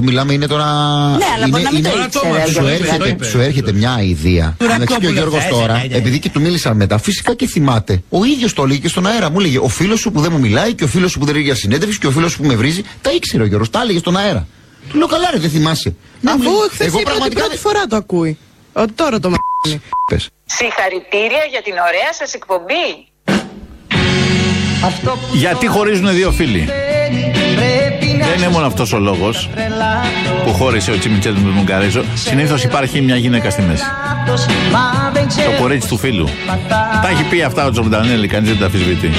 μιλάμε είναι τώρα. Ναι, αλλά μπορεί να μην το ήξερε. Σου έρχεται μια ιδέα. Εντάξει, και ο Γιώργος τώρα, επειδή και του μίλησαν μετά, φυσικά και θυμάται. Ο ίδιος το έλεγε και στον αέρα. Μου έλεγε: ο φίλος σου που δεν μου μιλάει και ο φίλος σου που δεν είναι για συνέντευξη και ο φίλος σου που με βρίζει. Τα ήξερε ο Γιώργος, τα έλεγε στον αέρα. Του λέω: καλά, ρε, δεν θυμάσαι. Αφού χθες είπε ότι πρώτη φορά το ακούει. Ότι τώρα το μ***νει. Συγχαρητήρια για την ωραία σας εκπομπή. Γιατί χωρίζουν δύο φίλοι? Δεν είναι μόνο αυτός ο λόγος που χώρισε ο Τσιμιτσέτ με τον Μουγκαρέζο. Συνήθως υπάρχει μια γυναίκα στη μέση. Το κορίτσι του φίλου. Τα έχει πει αυτά ο Τζορντανέλη, κανείς δεν τα αμφισβητεί.